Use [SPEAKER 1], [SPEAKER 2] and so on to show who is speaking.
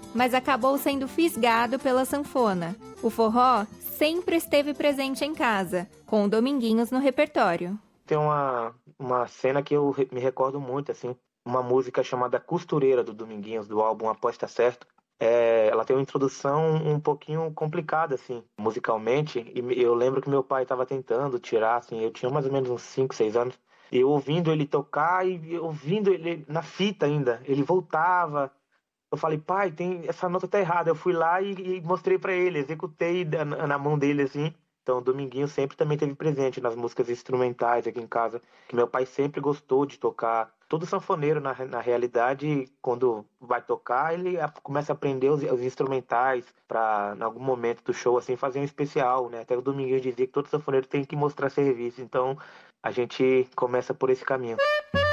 [SPEAKER 1] mas acabou sendo fisgado pela sanfona. O forró sempre esteve presente em casa, com o Dominguinhos no repertório.
[SPEAKER 2] Tem uma cena que eu me recordo muito, assim, uma música chamada Costureira do Dominguinhos, do álbum Aposta Certo. Ela tem uma introdução um pouquinho complicada, assim, musicalmente, e eu lembro que meu pai estava tentando tirar, assim, eu tinha mais ou menos uns 5, 6 anos, e eu ouvindo ele tocar e ouvindo ele na fita ainda, ele voltava. Eu falei, pai, essa nota tá errada. Eu fui lá e mostrei pra ele, executei na mão dele, assim. Então, o Dominguinho sempre também teve presente nas músicas instrumentais aqui em casa, que meu pai sempre gostou de tocar. Todo sanfoneiro, na realidade, quando vai tocar, ele começa a aprender os instrumentais para, em algum momento do show, assim, fazer um especial, né? Até o Dominguinho dizia que todo sanfoneiro tem que mostrar serviço. Então, a gente começa por esse caminho.